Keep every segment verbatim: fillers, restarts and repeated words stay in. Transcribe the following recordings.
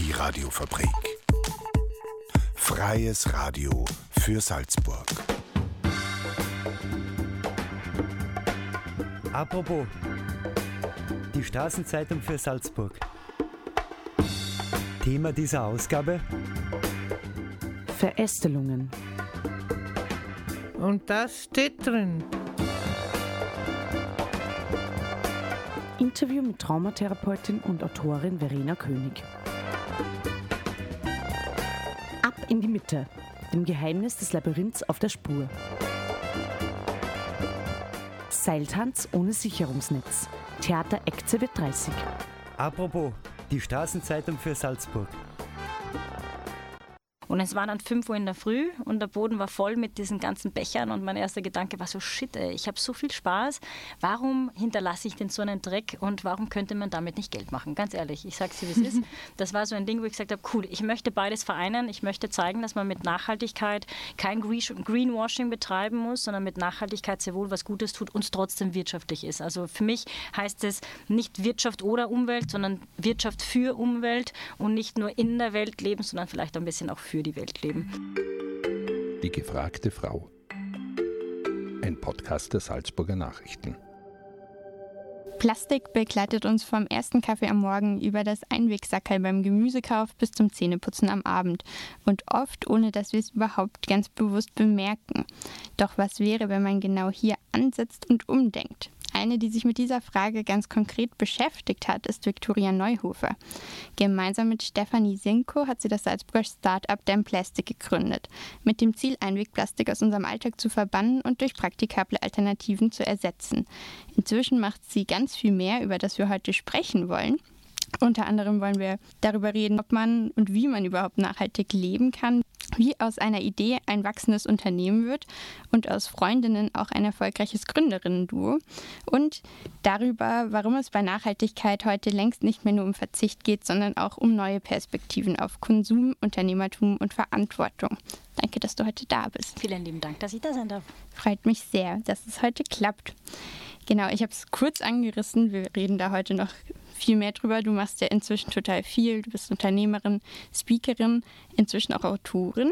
Die Radiofabrik. Freies Radio für Salzburg. Apropos, die Straßenzeitung für Salzburg. Thema dieser Ausgabe: Verästelungen. Und das steht drin. Interview mit Traumatherapeutin und Autorin Verena König. Ab in die Mitte, dem Geheimnis des Labyrinths auf der Spur. Seiltanz ohne Sicherungsnetz. Theater Ecze wird dreißig. Apropos, die Straßenzeitung für Salzburg. Und es war dann fünf Uhr in der Früh und der Boden war voll mit diesen ganzen Bechern und mein erster Gedanke war so, shit ey, ich habe so viel Spaß, warum hinterlasse ich denn so einen Dreck und warum könnte man damit nicht Geld machen? Ganz ehrlich, ich sage es dir, wie es ist. Das war so ein Ding, wo ich gesagt habe, cool, ich möchte beides vereinen, ich möchte zeigen, dass man mit Nachhaltigkeit kein Greenwashing betreiben muss, sondern mit Nachhaltigkeit sehr wohl was Gutes tut und es trotzdem wirtschaftlich ist. Also für mich heißt es nicht Wirtschaft oder Umwelt, sondern Wirtschaft für Umwelt und nicht nur in der Welt leben, sondern vielleicht ein bisschen auch für die Welt leben. Die gefragte Frau. Ein Podcast der Salzburger Nachrichten. Plastik begleitet uns vom ersten Kaffee am Morgen über das Einwegsackerl beim Gemüsekauf bis zum Zähneputzen am Abend. Und oft, ohne dass wir es überhaupt ganz bewusst bemerken. Doch was wäre, wenn man genau hier ansetzt und umdenkt? Eine, die sich mit dieser Frage ganz konkret beschäftigt hat, ist Viktoria Neuhofer. Gemeinsam mit Stefanie Sinko hat sie das Salzburger Start-up Damn Plastic gegründet, mit dem Ziel, Einwegplastik aus unserem Alltag zu verbannen und durch praktikable Alternativen zu ersetzen. Inzwischen macht sie ganz viel mehr, über das wir heute sprechen wollen. Unter anderem wollen wir darüber reden, ob man und wie man überhaupt nachhaltig leben kann, wie aus einer Idee ein wachsendes Unternehmen wird und aus Freundinnen auch ein erfolgreiches Gründerinnen-Duo und darüber, warum es bei Nachhaltigkeit heute längst nicht mehr nur um Verzicht geht, sondern auch um neue Perspektiven auf Konsum, Unternehmertum und Verantwortung. Danke, dass du heute da bist. Vielen lieben Dank, dass ich da sein darf. Freut mich sehr, dass es heute klappt. Genau, ich habe es kurz angerissen. Wir reden da heute noch viel mehr drüber. Du machst ja inzwischen total viel. Du bist Unternehmerin, Speakerin, inzwischen auch Autorin.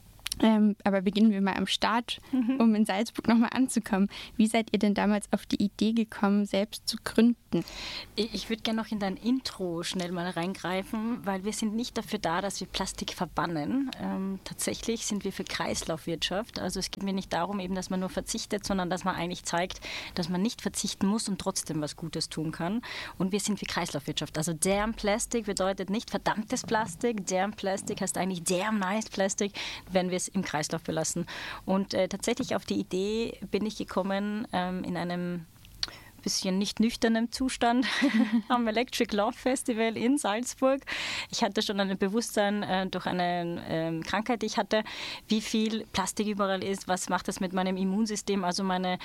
Ähm, aber beginnen wir mal am Start, mhm. um in Salzburg nochmal anzukommen. Wie seid ihr denn damals auf die Idee gekommen, selbst zu gründen? Ich würde gerne noch in dein Intro schnell mal reingreifen, weil wir sind nicht dafür da, dass wir Plastik verbannen. Ähm, tatsächlich sind wir für Kreislaufwirtschaft. Also es geht mir nicht darum, eben, dass man nur verzichtet, sondern dass man eigentlich zeigt, dass man nicht verzichten muss und trotzdem was Gutes tun kann. Und wir sind für Kreislaufwirtschaft. Also Damn Plastic bedeutet nicht verdammtes Plastik. Damn Plastic heißt eigentlich damn nice Plastic, wenn wir es im Kreislauf belassen. Und äh, tatsächlich auf die Idee bin ich gekommen ähm, in einem bisschen nicht nüchternen Zustand am Electric Love Festival in Salzburg. Ich hatte schon ein Bewusstsein äh, durch eine äh, Krankheit, die ich hatte, wie viel Plastik überall ist, was macht das mit meinem Immunsystem. Also meine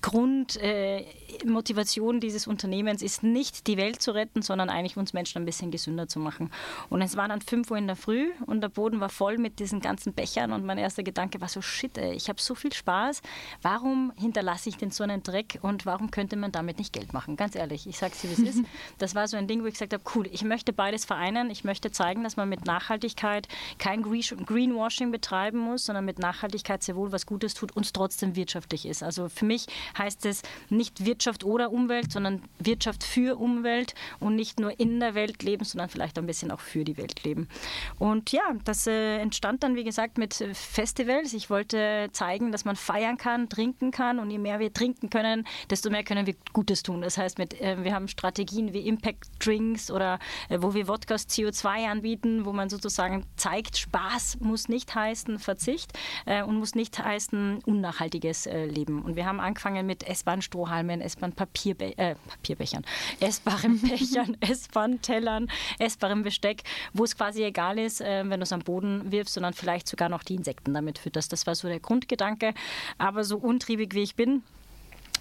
Grundmotivation äh, dieses Unternehmens ist nicht, die Welt zu retten, sondern eigentlich uns Menschen ein bisschen gesünder zu machen. Und es war dann fünf Uhr in der Früh und der Boden war voll mit diesen ganzen Bechern und mein erster Gedanke war so, shit ey, ich habe so viel Spaß, warum hinterlasse ich denn so einen Dreck und warum könnte man damit nicht Geld machen? Ganz ehrlich, ich sage es dir, wie es ist. Das war so ein Ding, wo ich gesagt habe, cool, ich möchte beides vereinen. Ich möchte zeigen, dass man mit Nachhaltigkeit kein Greenwashing betreiben muss, sondern mit Nachhaltigkeit sehr wohl was Gutes tut und es trotzdem wirtschaftlich ist. Also für mich heißt es nicht Wirtschaft oder Umwelt, sondern Wirtschaft für Umwelt und nicht nur in der Welt leben, sondern vielleicht ein bisschen auch für die Welt leben. Und ja, das äh, entstand dann, wie gesagt, mit Festivals. Ich wollte zeigen, dass man feiern kann, trinken kann und je mehr wir trinken können, desto mehr können wir Gutes tun. Das heißt, mit, äh, wir haben Strategien wie Impact Drinks oder äh, wo wir Wodkas C O zwei anbieten, wo man sozusagen zeigt, Spaß muss nicht heißen Verzicht äh, und muss nicht heißen unnachhaltiges äh, Leben. Und wir haben angefangen mit essbaren Strohhalmen, essbaren Papierbe- äh, Papierbechern, essbaren Bechern, essbaren Tellern, essbarem Besteck, wo es quasi egal ist, äh, wenn du es am Boden wirfst, sondern vielleicht sogar noch die Insekten damit fütterst. Das war so der Grundgedanke. Aber so untriebig wie ich bin,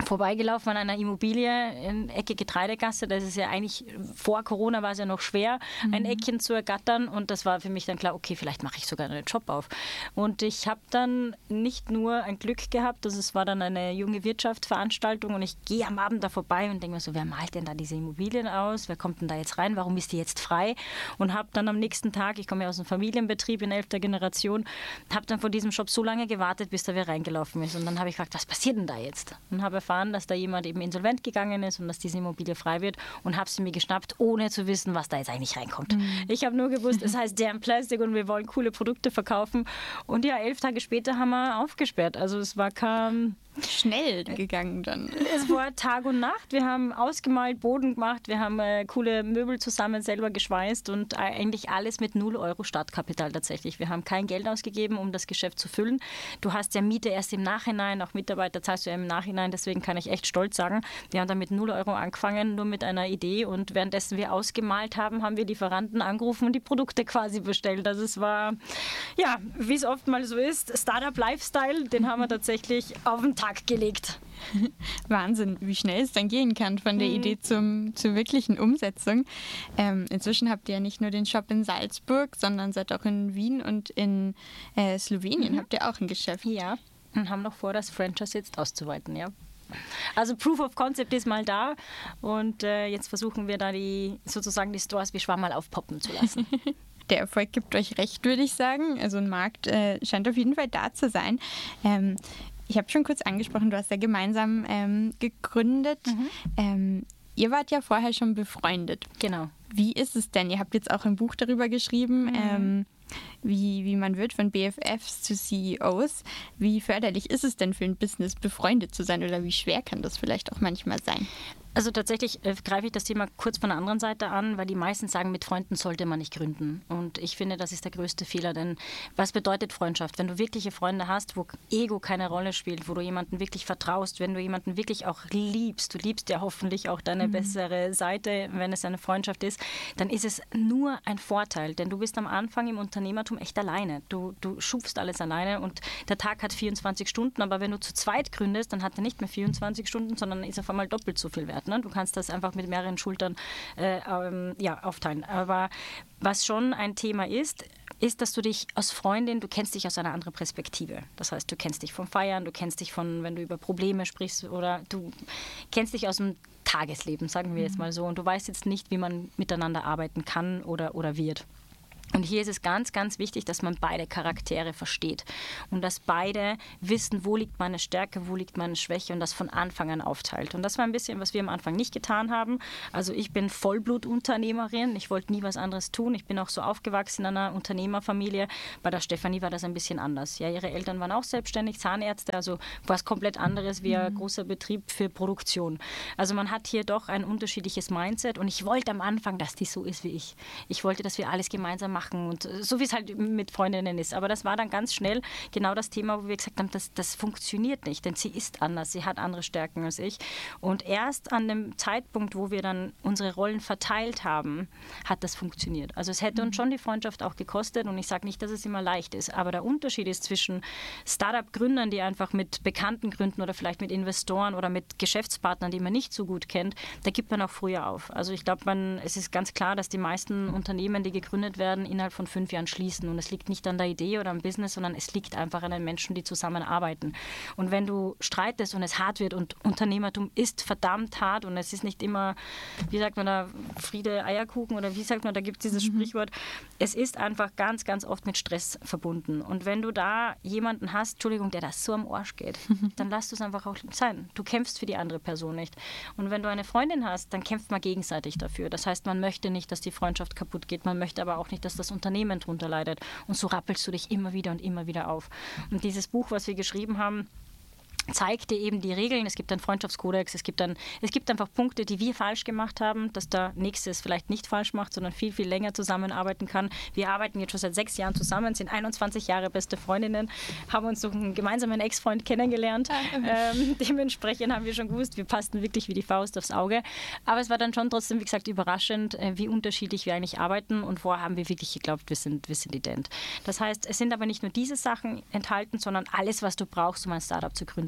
vorbeigelaufen an einer Immobilie in Ecke Getreidegasse. Das ist ja eigentlich, vor Corona war es ja noch schwer, mhm. ein Eckchen zu ergattern. Und das war für mich dann klar, okay, vielleicht mache ich sogar einen Job auf. Und ich habe dann nicht nur ein Glück gehabt, also es war dann eine junge Wirtschaftsveranstaltung und ich gehe am Abend da vorbei und denke mir so, wer malt denn da diese Immobilien aus? Wer kommt denn da jetzt rein? Warum ist die jetzt frei? Und habe dann am nächsten Tag, ich komme ja aus einem Familienbetrieb in elfter Generation, habe dann vor diesem Shop so lange gewartet, bis da wer reingelaufen ist. Und dann habe ich gefragt, was passiert denn da jetzt? Und habe erfahren, dass da jemand eben insolvent gegangen ist und dass diese Immobilie frei wird und habe sie mir geschnappt, ohne zu wissen, was da jetzt eigentlich reinkommt. Mhm. Ich habe nur gewusst, es heißt Damn Plastic und wir wollen coole Produkte verkaufen. Und ja, elf Tage später haben wir aufgesperrt. Also es war kein... Schnell gegangen dann. Es war Tag und Nacht. Wir haben ausgemalt, Boden gemacht, wir haben äh, coole Möbel zusammen selber geschweißt und äh, eigentlich alles mit null Euro Startkapital tatsächlich. Wir haben kein Geld ausgegeben, um das Geschäft zu füllen. Du hast ja Miete erst im Nachhinein, auch Mitarbeiter zahlst du ja im Nachhinein, deswegen kann ich echt stolz sagen, wir haben da mit null Euro angefangen, nur mit einer Idee und währenddessen wir ausgemalt haben, haben wir Lieferanten angerufen und die Produkte quasi bestellt. Also es war, ja, wie es oft mal so ist, Startup-Lifestyle, den haben wir tatsächlich auf den Tag gelegt. Wahnsinn, wie schnell es dann gehen kann von der mhm. Idee zum, zur wirklichen Umsetzung. Ähm, inzwischen habt ihr ja nicht nur den Shop in Salzburg, sondern seid auch in Wien und in äh, Slowenien mhm. habt ihr auch ein Geschäft. Ja, und haben noch vor, das Franchise jetzt auszuweiten, ja. Also Proof of Concept ist mal da und äh, jetzt versuchen wir da die sozusagen die Stores wie Schwamm mal aufpoppen zu lassen. Der Erfolg gibt euch recht, würde ich sagen. Also ein Markt äh, scheint auf jeden Fall da zu sein. Ähm, ich habe schon kurz angesprochen, du hast ja gemeinsam ähm, gegründet. Mhm. Ähm, ihr wart ja vorher schon befreundet. Genau. Wie ist es denn? Ihr habt jetzt auch ein Buch darüber geschrieben, mhm. ähm, wie, wie man wird von B F Fs zu C E Os. Wie förderlich ist es denn für ein Business, befreundet zu sein oder wie schwer kann das vielleicht auch manchmal sein? Also tatsächlich äh, greife ich das Thema kurz von der anderen Seite an, weil die meisten sagen, mit Freunden sollte man nicht gründen. Und ich finde, das ist der größte Fehler, denn was bedeutet Freundschaft? Wenn du wirkliche Freunde hast, wo Ego keine Rolle spielt, wo du jemanden wirklich vertraust, wenn du jemanden wirklich auch liebst, du liebst ja hoffentlich auch deine mhm. bessere Seite, wenn es eine Freundschaft ist, dann ist es nur ein Vorteil, denn du bist am Anfang im Unternehmertum echt alleine. Du, du schufst alles alleine und der Tag hat vierundzwanzig Stunden, aber wenn du zu zweit gründest, dann hat er nicht mehr vierundzwanzig Stunden, sondern ist auf einmal doppelt so viel wert. Ne? Du kannst das einfach mit mehreren Schultern äh, ähm, ja, aufteilen. Aber was schon ein Thema ist, ist, dass du dich als Freundin, du kennst dich aus einer anderen Perspektive. Das heißt, du kennst dich vom Feiern, du kennst dich von, wenn du über Probleme sprichst oder du kennst dich aus dem Tagesleben, sagen wir jetzt mal so. Und du weißt jetzt nicht, wie man miteinander arbeiten kann oder, oder wird. Und hier ist es ganz, ganz wichtig, dass man beide Charaktere versteht und dass beide wissen, wo liegt meine Stärke, wo liegt meine Schwäche und das von Anfang an aufteilt. Und das war ein bisschen, was wir am Anfang nicht getan haben. Also ich bin Vollblutunternehmerin, ich wollte nie was anderes tun. Ich bin auch so aufgewachsen in einer Unternehmerfamilie. Bei der Stefanie war das ein bisschen anders. Ja, ihre Eltern waren auch selbstständig, Zahnärzte, also was komplett anderes wie ein großer Betrieb für Produktion. Also man hat hier doch ein unterschiedliches Mindset und ich wollte am Anfang, dass die so ist wie ich. Ich wollte, dass wir alles gemeinsam machen. Und so wie es halt mit Freundinnen ist. Aber das war dann ganz schnell genau das Thema, wo wir gesagt haben, das, das funktioniert nicht, denn sie ist anders, sie hat andere Stärken als ich. Und erst an dem Zeitpunkt, wo wir dann unsere Rollen verteilt haben, hat das funktioniert. Also es hätte uns schon die Freundschaft auch gekostet und ich sage nicht, dass es immer leicht ist, aber der Unterschied ist zwischen Startup-Gründern, die einfach mit Bekannten gründen oder vielleicht mit Investoren oder mit Geschäftspartnern, die man nicht so gut kennt, da gibt man auch früher auf. Also ich glaube, man, es ist ganz klar, dass die meisten Unternehmen, die gegründet werden, innerhalb von fünf Jahren schließen. Und es liegt nicht an der Idee oder am Business, sondern es liegt einfach an den Menschen, die zusammenarbeiten. Und wenn du streitest und es hart wird und Unternehmertum ist verdammt hart und es ist nicht immer, wie sagt man da, Friede, Eierkuchen oder wie sagt man, da gibt es dieses mhm. Sprichwort, es ist einfach ganz, ganz oft mit Stress verbunden. Und wenn du da jemanden hast, Entschuldigung, der das so am Arsch geht, dann lass du es einfach auch sein. Du kämpfst für die andere Person nicht. Und wenn du eine Freundin hast, dann kämpft man gegenseitig dafür. Das heißt, man möchte nicht, dass die Freundschaft kaputt geht, man möchte aber auch nicht, dass das Unternehmen darunter leidet. Und so rappelst du dich immer wieder und immer wieder auf. Und dieses Buch, was wir geschrieben haben, zeigt dir eben die Regeln. Es gibt einen Freundschaftskodex, es gibt, dann, es gibt einfach Punkte, die wir falsch gemacht haben, dass der Nächste es vielleicht nicht falsch macht, sondern viel, viel länger zusammenarbeiten kann. Wir arbeiten jetzt schon seit sechs Jahren zusammen, sind einundzwanzig Jahre beste Freundinnen, haben uns durch einen gemeinsamen Ex-Freund kennengelernt. Ähm, dementsprechend haben wir schon gewusst, wir passten wirklich wie die Faust aufs Auge. Aber es war dann schon trotzdem, wie gesagt, überraschend, wie unterschiedlich wir eigentlich arbeiten und vorher haben wir wirklich geglaubt, wir sind, wir sind ident. Das heißt, es sind aber nicht nur diese Sachen enthalten, sondern alles, was du brauchst, um ein Startup zu gründen.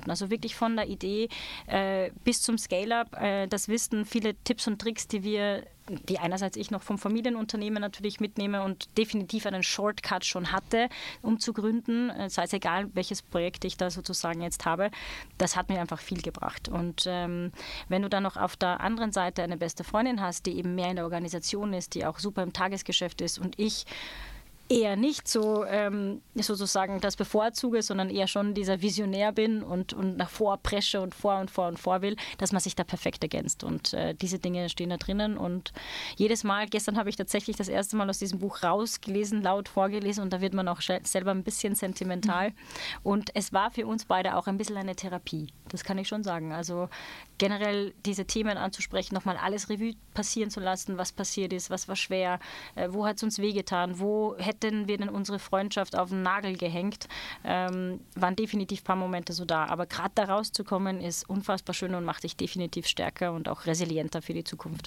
Gründen. Also wirklich von der Idee äh, bis zum Scale-Up. Äh, das wissen viele Tipps und Tricks, die wir die einerseits ich noch vom Familienunternehmen natürlich mitnehme und definitiv einen Shortcut schon hatte, um zu gründen, sei es egal, welches Projekt ich da sozusagen jetzt habe, das hat mir einfach viel gebracht. Und ähm, wenn du dann noch auf der anderen Seite eine beste Freundin hast, die eben mehr in der Organisation ist, die auch super im Tagesgeschäft ist und ich eher nicht so ähm, sozusagen das bevorzuge, sondern eher schon dieser Visionär bin und, und nach vor presche und vor und vor und vor will, dass man sich da perfekt ergänzt. Und äh, diese Dinge stehen da drinnen. Und jedes Mal, gestern habe ich tatsächlich das erste Mal aus diesem Buch rausgelesen, laut vorgelesen und da wird man auch selber ein bisschen sentimental. Mhm. Und es war für uns beide auch ein bisschen eine Therapie. Das kann ich schon sagen. Also generell diese Themen anzusprechen, nochmal alles Revue passieren zu lassen, was passiert ist, was war schwer, äh, wo hat es uns wehgetan, wo hätten wir denn unsere Freundschaft auf den Nagel gehängt, ähm, waren definitiv ein paar Momente so da. Aber gerade da rauszukommen ist unfassbar schön und macht dich definitiv stärker und auch resilienter für die Zukunft.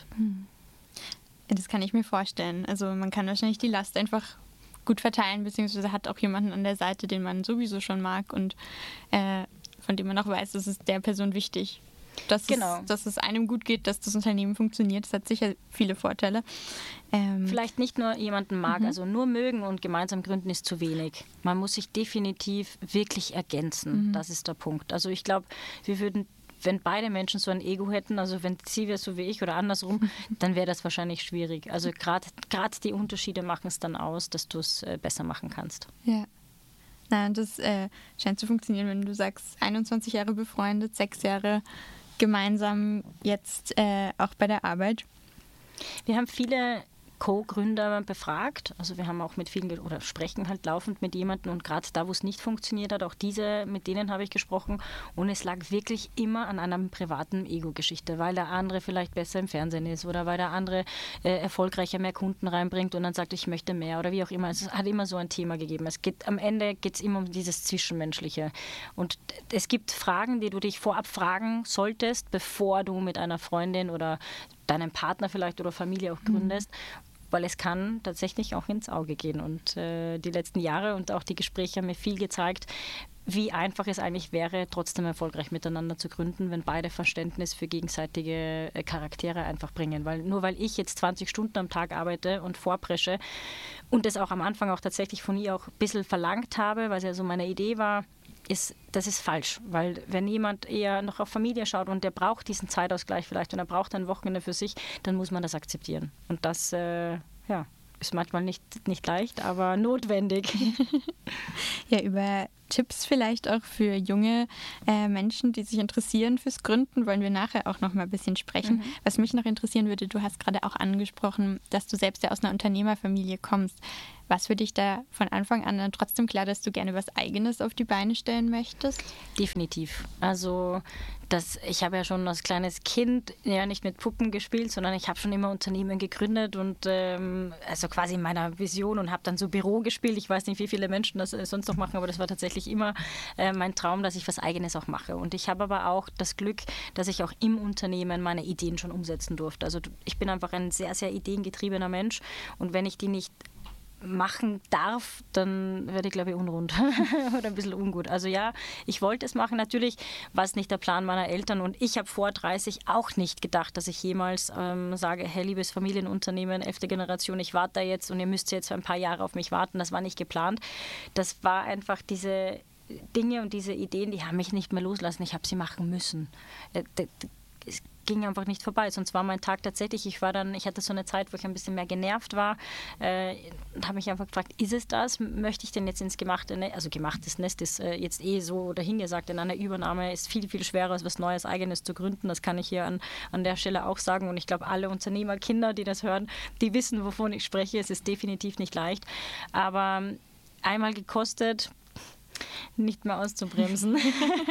Das kann ich mir vorstellen. Also man kann wahrscheinlich die Last einfach gut verteilen, beziehungsweise hat auch jemanden an der Seite, den man sowieso schon mag und äh, von dem man auch weiß, das ist der Person wichtig. Dass, genau. es, dass es einem gut geht, dass das Unternehmen funktioniert. Das hat sicher viele Vorteile. Ähm Vielleicht nicht nur jemanden mag, mhm. also nur mögen und gemeinsam gründen ist zu wenig. Man muss sich definitiv wirklich ergänzen. Mhm. Das ist der Punkt. Also ich glaube, wir würden, wenn beide Menschen so ein Ego hätten, also wenn sie wäre so wie ich oder andersrum, dann wäre das wahrscheinlich schwierig. Also gerade die Unterschiede machen es dann aus, dass du es äh, besser machen kannst. Ja. Na, das äh, scheint zu funktionieren, wenn du sagst, einundzwanzig Jahre befreundet, sechs Jahre gemeinsam jetzt äh, auch bei der Arbeit. Wir haben viele Co-Gründer befragt. Also wir haben auch mit vielen oder sprechen halt laufend mit jemandem und gerade da, wo es nicht funktioniert hat, auch diese, mit denen habe ich gesprochen und es lag wirklich immer an einer privaten Ego-Geschichte, weil der andere vielleicht besser im Fernsehen ist oder weil der andere äh, erfolgreicher mehr Kunden reinbringt und dann sagt, ich möchte mehr oder wie auch immer. Es hat immer so ein Thema gegeben. Es geht, am Ende geht es immer um dieses Zwischenmenschliche und es gibt Fragen, die du dich vorab fragen solltest, bevor du mit einer Freundin oder deinem Partner vielleicht oder Familie auch gründest, mhm. weil es kann tatsächlich auch ins Auge gehen. Und äh, die letzten Jahre und auch die Gespräche haben mir viel gezeigt, wie einfach es eigentlich wäre, trotzdem erfolgreich miteinander zu gründen, wenn beide Verständnis für gegenseitige äh, Charaktere einfach bringen. Weil nur weil ich jetzt zwanzig Stunden am Tag arbeite und vorpresche und das auch am Anfang auch tatsächlich von ihr auch ein bisschen verlangt habe, weil es ja so meine Idee war, ist, das ist falsch, weil wenn jemand eher noch auf Familie schaut und der braucht diesen Zeitausgleich vielleicht und er braucht ein Wochenende für sich, dann muss man das akzeptieren. Und das äh, ja, ist manchmal nicht, nicht leicht, aber notwendig. Ja, über Tipps vielleicht auch für junge äh, Menschen, die sich interessieren fürs Gründen, wollen wir nachher auch noch mal ein bisschen sprechen. Mhm. Was mich noch interessieren würde, du hast gerade auch angesprochen, dass du selbst ja aus einer Unternehmerfamilie kommst. War es für dich da von Anfang an dann trotzdem klar, dass du gerne was Eigenes auf die Beine stellen möchtest? Definitiv. Also das, ich habe ja schon als kleines Kind ja nicht mit Puppen gespielt, sondern ich habe schon immer Unternehmen gegründet und ähm, also quasi in meiner Vision und habe dann so Büro gespielt. Ich weiß nicht, wie viele Menschen das äh, sonst noch machen, aber das war tatsächlich immer äh, mein Traum, dass ich was Eigenes auch mache. Und ich habe aber auch das Glück, dass ich auch im Unternehmen meine Ideen schon umsetzen durfte. Also ich bin einfach ein sehr, sehr ideengetriebener Mensch und wenn ich die nicht machen darf, dann werde ich, glaube ich, unrund oder ein bisschen ungut. Also ja, ich wollte es machen. Natürlich war es nicht der Plan meiner Eltern und ich habe vor dreißig auch nicht gedacht, dass ich jemals ähm, sage, hey, liebes Familienunternehmen, elfte Generation, ich warte da jetzt und ihr müsst jetzt für ein paar Jahre auf mich warten. Das war nicht geplant. Das war einfach diese Dinge und diese Ideen, die haben mich nicht mehr loslassen. Ich habe sie machen müssen. Es ging einfach nicht vorbei. Sonst war mein Tag tatsächlich, ich war dann, ich hatte so eine Zeit, wo ich ein bisschen mehr genervt war äh, und habe mich einfach gefragt, ist es das? Möchte ich denn jetzt ins gemachte Nest, also gemachtes Nest ist äh, jetzt eh so dahingesagt, in einer Übernahme ist viel, viel schwerer, als was Neues, Eigenes zu gründen. Das kann ich hier an, an der Stelle auch sagen und ich glaube, alle Unternehmerkinder, die das hören, die wissen, wovon ich spreche. Es ist definitiv nicht leicht, aber einmal gekostet, nicht mehr auszubremsen.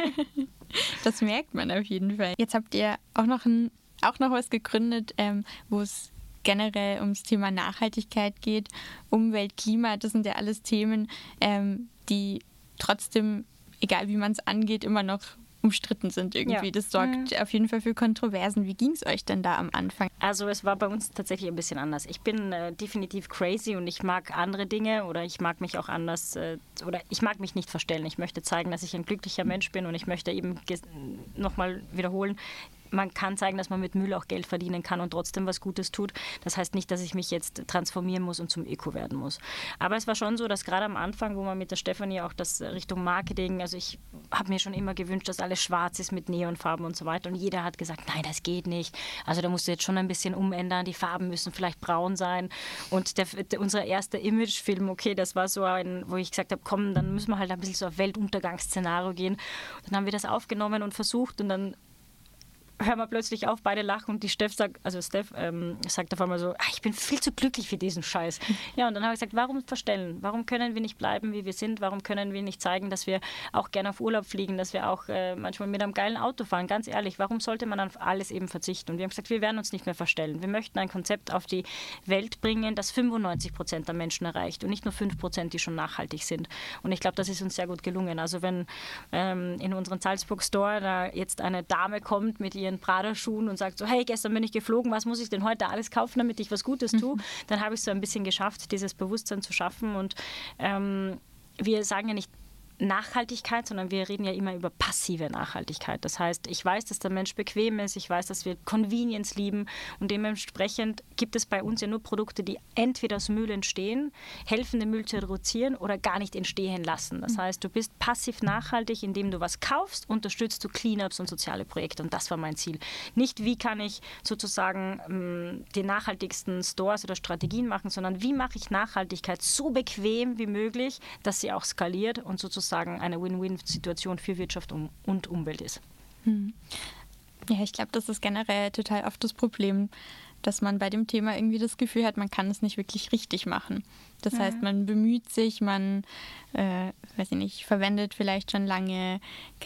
Das merkt man auf jeden Fall. Jetzt habt ihr auch noch, ein, auch noch was gegründet, ähm, wo es generell ums Thema Nachhaltigkeit geht, Umwelt, Klima. Das sind ja alles Themen, ähm, die trotzdem, egal wie man es angeht, immer noch umstritten sind irgendwie. Ja. Das sorgt mhm. auf jeden Fall für Kontroversen. Wie ging es euch denn da am Anfang? Also es war bei uns tatsächlich ein bisschen anders. Ich bin äh, definitiv crazy und ich mag andere Dinge oder ich mag mich auch anders äh, oder ich mag mich nicht verstellen. Ich möchte zeigen, dass ich ein glücklicher Mensch bin und ich möchte eben ges- nochmal wiederholen, man kann zeigen, dass man mit Müll auch Geld verdienen kann und trotzdem was Gutes tut. Das heißt nicht, dass ich mich jetzt transformieren muss und zum Öko werden muss. Aber es war schon so, dass gerade am Anfang, wo man mit der Stefanie auch das Richtung Marketing, also ich habe mir schon immer gewünscht, dass alles schwarz ist mit Neonfarben und so weiter und jeder hat gesagt, nein, das geht nicht. Also da musst du jetzt schon ein bisschen umändern, die Farben müssen vielleicht braun sein. Und der, der, unser erster Imagefilm, okay, das war so ein, wo ich gesagt habe, komm, dann müssen wir halt ein bisschen so auf Weltuntergangsszenario gehen. Und dann haben wir das aufgenommen und versucht und dann hören wir plötzlich auf, beide lachen und die Steff sagt, also Steff ähm, sagt auf einmal so, ah, ich bin viel zu glücklich für diesen Scheiß. Ja, und dann habe ich gesagt, warum verstellen? Warum können wir nicht bleiben, wie wir sind? Warum können wir nicht zeigen, dass wir auch gerne auf Urlaub fliegen, dass wir auch äh, manchmal mit einem geilen Auto fahren? Ganz ehrlich, warum sollte man auf alles eben verzichten? Und wir haben gesagt, wir werden uns nicht mehr verstellen. Wir möchten ein Konzept auf die Welt bringen, das fünfundneunzig Prozent der Menschen erreicht und nicht nur fünf Prozent, die schon nachhaltig sind. Und ich glaube, das ist uns sehr gut gelungen. Also wenn ähm, in unseren Salzburg Store da jetzt eine Dame kommt mit ihren Prada-Schuhen und sagt so, hey, gestern bin ich geflogen, was muss ich denn heute alles kaufen, damit ich was Gutes tue, mhm. dann habe ich so ein bisschen geschafft, dieses Bewusstsein zu schaffen. Und ähm, wir sagen ja nicht Nachhaltigkeit, sondern wir reden ja immer über passive Nachhaltigkeit. Das heißt, ich weiß, dass der Mensch bequem ist, ich weiß, dass wir Convenience lieben und dementsprechend gibt es bei uns ja nur Produkte, die entweder aus Müll entstehen, helfen, den Müll zu reduzieren oder gar nicht entstehen lassen. Das heißt, du bist passiv nachhaltig, indem du was kaufst, unterstützt du Cleanups und soziale Projekte und das war mein Ziel. Nicht, wie kann ich sozusagen die nachhaltigsten Stores oder Strategien machen, sondern wie mache ich Nachhaltigkeit so bequem wie möglich, dass sie auch skaliert und sozusagen sagen, eine Win-Win-Situation für Wirtschaft und Umwelt ist. Ja, ich glaube, das ist generell total oft das Problem, dass man bei dem Thema irgendwie das Gefühl hat, man kann es nicht wirklich richtig machen. Das mhm. heißt, man bemüht sich, man äh, weiß ich nicht, verwendet vielleicht schon lange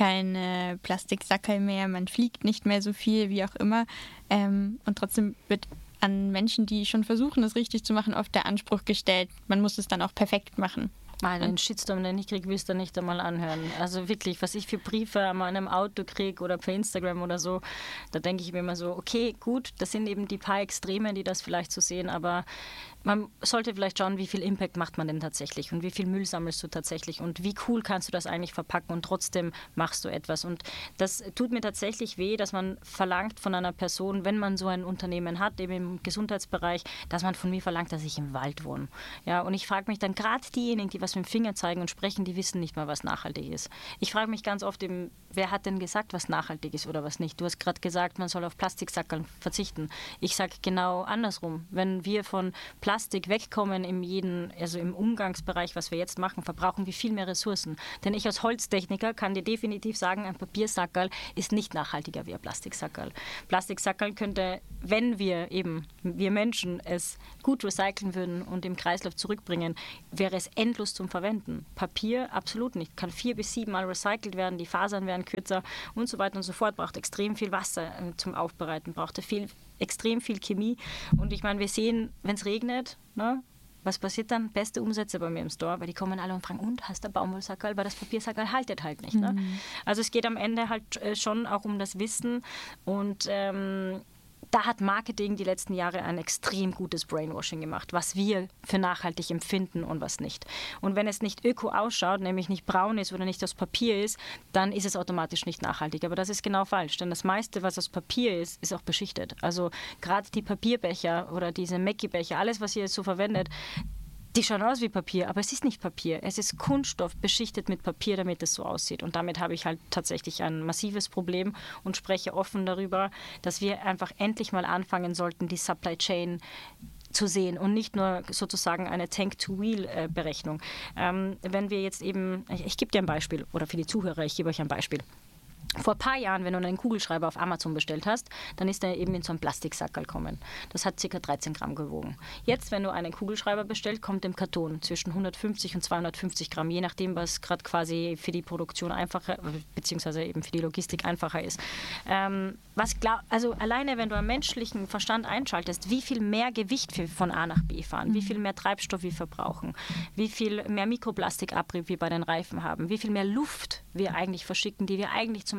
keine Plastiksackerl mehr, man fliegt nicht mehr so viel, wie auch immer. Ähm, und trotzdem wird an Menschen, die schon versuchen, es richtig zu machen, oft der Anspruch gestellt, man muss es dann auch perfekt machen. Mal den Shitstorm, den ich kriege, willst du nicht einmal anhören. Also wirklich, was ich für Briefe an meinem Auto kriege oder per Instagram oder so, da denke ich mir immer so, okay, gut, das sind eben die paar Extreme, die das vielleicht so sehen, aber man sollte vielleicht schauen, wie viel Impact macht man denn tatsächlich und wie viel Müll sammelst du tatsächlich und wie cool kannst du das eigentlich verpacken und trotzdem machst du etwas. Und das tut mir tatsächlich weh, dass man verlangt von einer Person, wenn man so ein Unternehmen hat, eben im Gesundheitsbereich, dass man von mir verlangt, dass ich im Wald wohne. Ja, und ich frage mich dann, gerade diejenigen, die was mit dem Finger zeigen und sprechen, die wissen nicht mal, was nachhaltig ist. Ich frage mich ganz oft eben, wer hat denn gesagt, was nachhaltig ist oder was nicht? Du hast gerade gesagt, man soll auf Plastiksackerl verzichten. Ich sage genau andersrum. Wenn wir von Plastik wegkommen im jeden, also im Umgangsbereich, was wir jetzt machen, verbrauchen wir viel mehr Ressourcen. Denn ich als Holztechniker kann dir definitiv sagen, ein Papiersackerl ist nicht nachhaltiger wie ein Plastiksackerl. Plastiksackerl könnte, wenn wir eben, wir Menschen es gut recyceln würden und im Kreislauf zurückbringen, wäre es endlos zum Verwenden. Papier absolut nicht. Kann vier bis sieben Mal recycelt werden, die Fasern werden kürzer und so weiter und so fort. Braucht extrem viel Wasser zum Aufbereiten, braucht viel extrem viel Chemie. Und ich meine, wir sehen, wenn es regnet, ne, was passiert dann? Beste Umsätze bei mir im Store, weil die kommen alle und fragen, und, hast du Baumwollsackerl? Weil das Papiersackerl haltet halt nicht. Ne? Mhm. Also es geht am Ende halt schon auch um das Wissen und ähm, da hat Marketing die letzten Jahre ein extrem gutes Brainwashing gemacht, was wir für nachhaltig empfinden und was nicht. Und wenn es nicht öko ausschaut, nämlich nicht braun ist oder nicht aus Papier ist, dann ist es automatisch nicht nachhaltig. Aber das ist genau falsch, denn das meiste, was aus Papier ist, ist auch beschichtet. Also gerade die Papierbecher oder diese Mackie-Becher, alles, was ihr jetzt so verwendet, die schauen aus wie Papier, aber es ist nicht Papier. Es ist Kunststoff beschichtet mit Papier, damit es so aussieht. Und damit habe ich halt tatsächlich ein massives Problem und spreche offen darüber, dass wir einfach endlich mal anfangen sollten, die Supply Chain zu sehen und nicht nur sozusagen eine Tank-to-Wheel-Berechnung. Ähm, wenn wir jetzt eben, ich, ich gebe dir ein Beispiel, oder für die Zuhörer, ich gebe euch ein Beispiel. Vor ein paar Jahren, wenn du einen Kugelschreiber auf Amazon bestellt hast, dann ist er eben in so einem Plastiksackerl gekommen. Das hat ca. dreizehn Gramm gewogen. Jetzt, wenn du einen Kugelschreiber bestellst, kommt im Karton zwischen hundertfünfzig und zweihundertfünfzig Gramm, je nachdem, was gerade quasi für die Produktion einfacher, beziehungsweise eben für die Logistik einfacher ist. Ähm, was glaub, also alleine, wenn du einen menschlichen Verstand einschaltest, wie viel mehr Gewicht wir von A nach B fahren, mhm. wie viel mehr Treibstoff wir verbrauchen, wie viel mehr Mikroflastikabrieb wir bei den Reifen haben, wie viel mehr Luft wir eigentlich verschicken, die wir eigentlich zum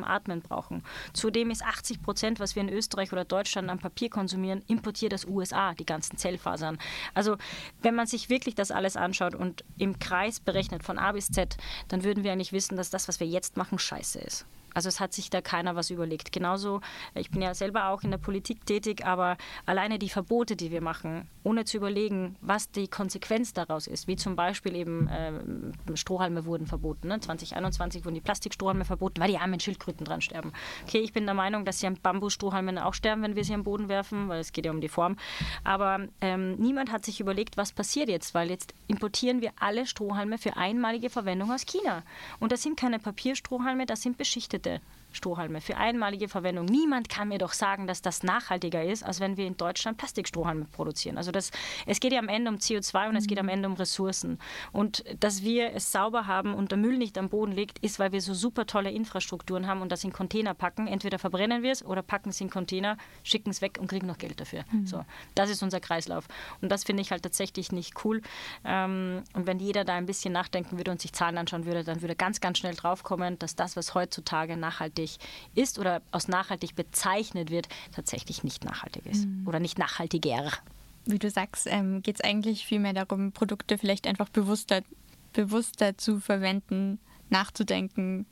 zum Atmen brauchen. Zudem ist achtzig Prozent, was wir in Österreich oder Deutschland an Papier konsumieren, importiert aus U S A, die ganzen Zellfasern. Also wenn man sich wirklich das alles anschaut und im Kreis berechnet von A bis Z, dann würden wir eigentlich wissen, dass das, was wir jetzt machen, scheiße ist. Also es hat sich da keiner was überlegt. Genauso, ich bin ja selber auch in der Politik tätig, aber alleine die Verbote, die wir machen, ohne zu überlegen, was die Konsequenz daraus ist, wie zum Beispiel eben äh, Strohhalme wurden verboten. Ne? zwanzig einundzwanzig wurden die Plastikstrohhalme verboten, weil die armen Schildkröten dran sterben. Okay, ich bin der Meinung, dass sie an Bambusstrohhalmen auch sterben, wenn wir sie am Boden werfen, weil es geht ja um die Form. Aber ähm, niemand hat sich überlegt, was passiert jetzt, weil jetzt importieren wir alle Strohhalme für einmalige Verwendung aus China. Und das sind keine Papierstrohhalme, das sind beschichtete Strohhalme für einmalige Verwendung. Niemand kann mir doch sagen, dass das nachhaltiger ist, als wenn wir in Deutschland Plastikstrohhalme produzieren. Also das, es geht ja am Ende um C O zwei und es geht am Ende um Ressourcen. Und dass wir es sauber haben und der Müll nicht am Boden liegt, ist, weil wir so super tolle Infrastrukturen haben und das in Container packen. Entweder verbrennen wir es oder packen es in Container, schicken es weg und kriegen noch Geld dafür. Mhm. So, das ist unser Kreislauf. Und das finde ich halt tatsächlich nicht cool. Und wenn jeder da ein bisschen nachdenken würde und sich Zahlen anschauen würde, dann würde ganz, ganz schnell draufkommen, dass das, was heutzutage nachhaltig ist oder als nachhaltig bezeichnet wird, tatsächlich nicht nachhaltig ist mhm. oder nicht nachhaltiger. Wie du sagst, ähm, geht es eigentlich vielmehr darum, Produkte vielleicht einfach bewusster, bewusster zu verwenden, nachzudenken,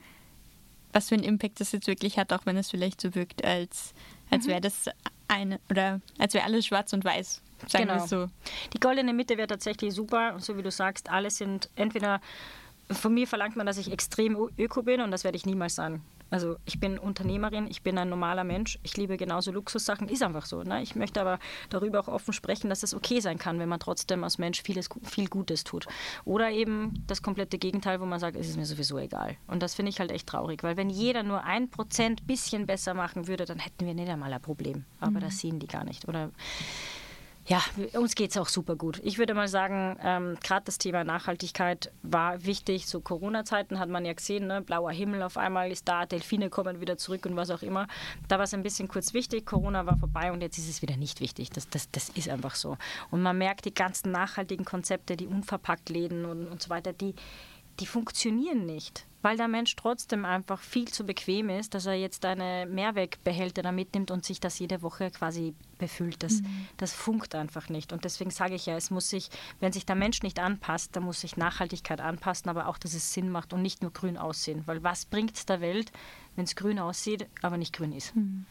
was für einen Impact das jetzt wirklich hat, auch wenn es vielleicht so wirkt, als, als wäre das eine oder als wäre alles schwarz und weiß. Sagen genau. wir so. Die goldene Mitte wäre tatsächlich super, so wie du sagst, alle sind entweder, von mir verlangt man, dass ich extrem öko bin und das werde ich niemals sein. Also ich bin Unternehmerin, ich bin ein normaler Mensch, ich liebe genauso Luxussachen, ist einfach so. Ne? Ich möchte aber darüber auch offen sprechen, dass es okay sein kann, wenn man trotzdem als Mensch vieles, viel Gutes tut. Oder eben das komplette Gegenteil, wo man sagt, es ist mir sowieso egal. Und das finde ich halt echt traurig, weil wenn jeder nur ein Prozent bisschen besser machen würde, dann hätten wir nicht einmal ein Problem. Aber mhm. das sehen die gar nicht. Oder ja, uns geht es auch super gut. Ich würde mal sagen, ähm, gerade das Thema Nachhaltigkeit war wichtig. Zu Corona-Zeiten hat man ja gesehen, ne? Blauer Himmel auf einmal ist da, Delfine kommen wieder zurück und was auch immer. Da war es ein bisschen kurz wichtig, Corona war vorbei und jetzt ist es wieder nicht wichtig. Das, das, das ist einfach so. Und man merkt, die ganzen nachhaltigen Konzepte, die Unverpacktläden und, und so weiter, die, die funktionieren nicht. Weil der Mensch trotzdem einfach viel zu bequem ist, dass er jetzt eine Mehrwegbehälter da mitnimmt und sich das jede Woche quasi befüllt. Das, mhm. das funkt einfach nicht. Und deswegen sage ich ja, es muss sich, wenn sich der Mensch nicht anpasst, dann muss sich Nachhaltigkeit anpassen, aber auch, dass es Sinn macht und nicht nur grün aussehen. Weil was bringt es der Welt, wenn es grün aussieht, aber nicht grün ist? Mhm.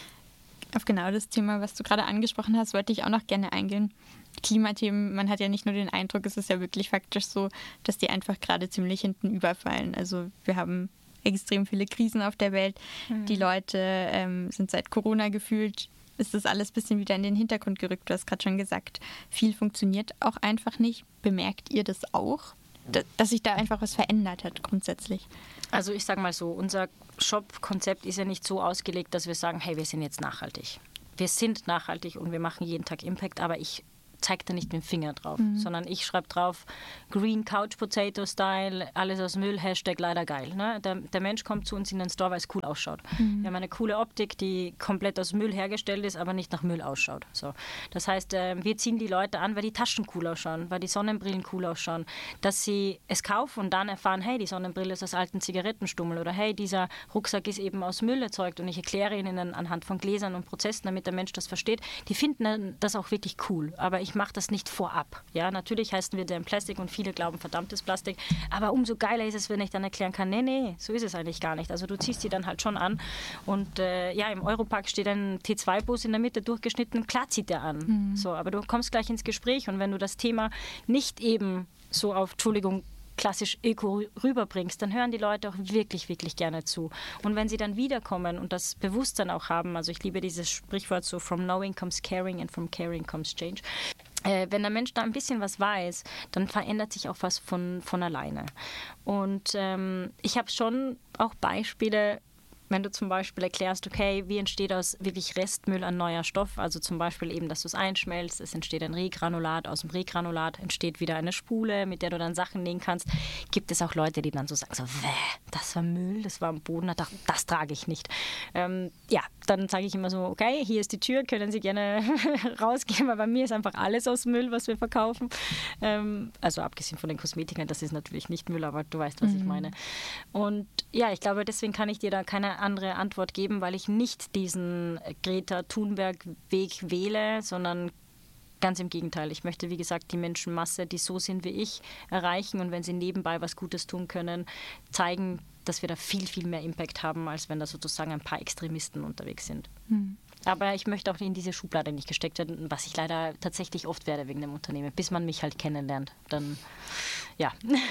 Auf genau das Thema, was du gerade angesprochen hast, wollte ich auch noch gerne eingehen. Klimathemen, man hat ja nicht nur den Eindruck, es ist ja wirklich faktisch so, dass die einfach gerade ziemlich hinten überfallen. Also wir haben extrem viele Krisen auf der Welt. Mhm. Die Leute ähm, sind seit Corona gefühlt, ist das alles ein bisschen wieder in den Hintergrund gerückt. Du hast gerade schon gesagt, viel funktioniert auch einfach nicht. Bemerkt ihr das auch, dass sich da einfach was verändert hat grundsätzlich? Also ich sage mal so, unser Shop-Konzept ist ja nicht so ausgelegt, dass wir sagen, hey, wir sind jetzt nachhaltig. Wir sind nachhaltig und wir machen jeden Tag Impact, aber ich zeigt da nicht mit dem Finger drauf, mhm. sondern ich schreibe drauf Green Couch Potato Style, alles aus Müll, Hashtag leider geil. Ne? Der, der Mensch kommt zu uns in den Store, weil es cool ausschaut. Mhm. Wir haben eine coole Optik, die komplett aus Müll hergestellt ist, aber nicht nach Müll ausschaut. So. Das heißt, äh, wir ziehen die Leute an, weil die Taschen cool ausschauen, weil die Sonnenbrillen cool ausschauen, dass sie es kaufen und dann erfahren, hey, die Sonnenbrille ist aus alten Zigarettenstummel oder hey, dieser Rucksack ist eben aus Müll erzeugt und ich erkläre ihnen anhand von Gläsern und Prozessen, damit der Mensch das versteht. Die finden das auch wirklich cool, aber ich mache das nicht vorab. Ja, natürlich heißen wir dann Plastik und viele glauben verdammtes Plastik, aber umso geiler ist es, wenn ich dann erklären kann, nee, nee, so ist es eigentlich gar nicht. Also du ziehst die dann halt schon an und äh, ja, im Europark steht ein T zwei Bus in der Mitte durchgeschnitten, klar zieht der an. Mhm. So, aber du kommst gleich ins Gespräch und wenn du das Thema nicht eben so auf, Entschuldigung, klassisch Öko rüberbringst, dann hören die Leute auch wirklich, wirklich gerne zu. Und wenn sie dann wiederkommen und das Bewusstsein auch haben, also ich liebe dieses Sprichwort so, from knowing comes caring and from caring comes change. Äh, wenn der Mensch da ein bisschen was weiß, dann verändert sich auch was von, von alleine. Und ähm, ich habe schon auch Beispiele, wenn du zum Beispiel erklärst, okay, wie entsteht aus wirklich Restmüll ein neuer Stoff, also zum Beispiel eben, dass du es einschmelzt, es entsteht ein Regranulat, aus dem Regranulat entsteht wieder eine Spule, mit der du dann Sachen nähen kannst, gibt es auch Leute, die dann so sagen, so, wäh, das war Müll, das war am Boden, das, das trage ich nicht. Ähm, ja, dann sage ich immer so, okay, hier ist die Tür, können Sie gerne rausgehen, weil bei mir ist einfach alles aus Müll, was wir verkaufen. Ähm, also abgesehen von den Kosmetikern, das ist natürlich nicht Müll, aber du weißt, was mhm. ich meine. Und ja, ich glaube, deswegen kann ich dir da keine keine andere Antwort geben, weil ich nicht diesen Greta Thunberg-Weg wähle, sondern ganz im Gegenteil. Ich möchte, wie gesagt, die Menschenmasse, die so sind wie ich, erreichen und wenn sie nebenbei was Gutes tun können, zeigen, dass wir da viel, viel mehr Impact haben, als wenn da sozusagen ein paar Extremisten unterwegs sind. Mhm. Aber ich möchte auch in diese Schublade nicht gesteckt werden, was ich leider tatsächlich oft werde wegen dem Unternehmen, bis man mich halt kennenlernt. Dann, ja.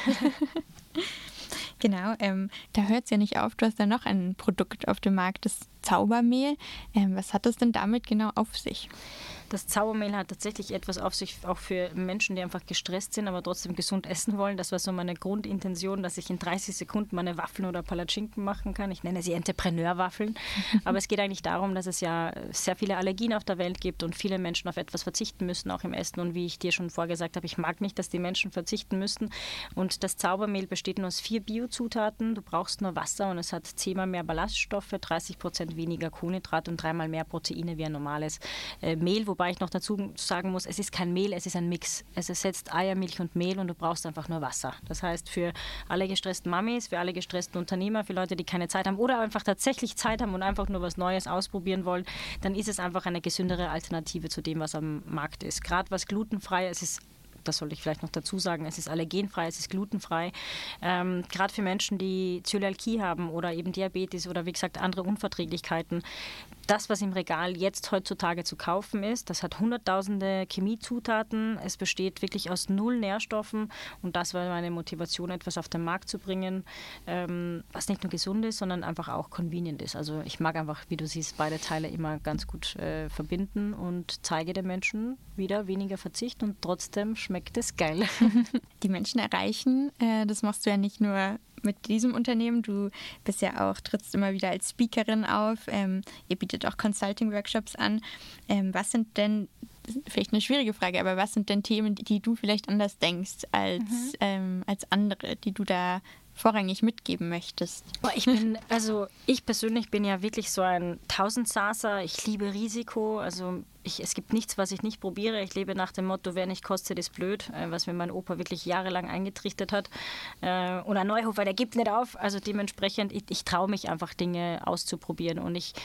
Genau, ähm, da hört es ja nicht auf. Du hast ja noch ein Produkt auf dem Markt, das Zaubermehl. Ähm, was hat das denn damit genau auf sich? Das Zaubermehl hat tatsächlich etwas auf sich, auch für Menschen, die einfach gestresst sind, aber trotzdem gesund essen wollen. Das war so meine Grundintention, dass ich in dreißig Sekunden meine Waffeln oder Palatschinken machen kann. Ich nenne sie Entrepreneur-Waffeln. Aber es geht eigentlich darum, dass es ja sehr viele Allergien auf der Welt gibt und viele Menschen auf etwas verzichten müssen, auch im Essen. Und wie ich dir schon vorgesagt habe, ich mag nicht, dass die Menschen verzichten müssen. Und das Zaubermehl besteht nur aus vier Biozutaten. Du brauchst nur Wasser und es hat zehnmal mehr Ballaststoffe, dreißig Prozent weniger Kohlenhydrat und dreimal mehr Proteine wie ein normales äh, Mehl. Wobei ich noch dazu sagen muss, es ist kein Mehl, es ist ein Mix. Es ersetzt Eier, Milch und Mehl und du brauchst einfach nur Wasser. Das heißt, für alle gestressten Mamis, für alle gestressten Unternehmer, für Leute, die keine Zeit haben oder einfach tatsächlich Zeit haben und einfach nur was Neues ausprobieren wollen, dann ist es einfach eine gesündere Alternative zu dem, was am Markt ist. Gerade was glutenfrei, es ist das sollte ich vielleicht noch dazu sagen, es ist allergenfrei, es ist glutenfrei. Ähm, Gerade für Menschen, die Zöliakie haben oder eben Diabetes oder wie gesagt andere Unverträglichkeiten. Das, was im Regal jetzt heutzutage zu kaufen ist, das hat hunderttausende Chemiezutaten. Es besteht wirklich aus null Nährstoffen und das war meine Motivation, etwas auf den Markt zu bringen, ähm, was nicht nur gesund ist, sondern einfach auch convenient ist. Also ich mag einfach, wie du siehst, beide Teile immer ganz gut äh, verbinden und zeige den Menschen wieder weniger Verzicht und trotzdem schmeckt es geil. Die Menschen erreichen, äh, das machst du ja nicht nur mit diesem Unternehmen. Du bist ja auch, trittst immer wieder als Speakerin auf. Ähm, ihr bietet auch Consulting-Workshops an. Ähm, was sind denn, vielleicht eine schwierige Frage, aber was sind denn Themen, die du vielleicht anders denkst als, mhm. ähm, als andere, die du da vorrangig mitgeben möchtest? Ich bin, also ich persönlich bin ja wirklich so ein Tausendsasser. Ich liebe Risiko. Also ich, es gibt nichts, was ich nicht probiere. Ich lebe nach dem Motto, wer nicht kostet, ist blöd, äh, was mir mein Opa wirklich jahrelang eingetrichtert hat. Äh, und ein Neuhofer, der gibt nicht auf. Also dementsprechend, ich, ich traue mich einfach, Dinge auszuprobieren und ich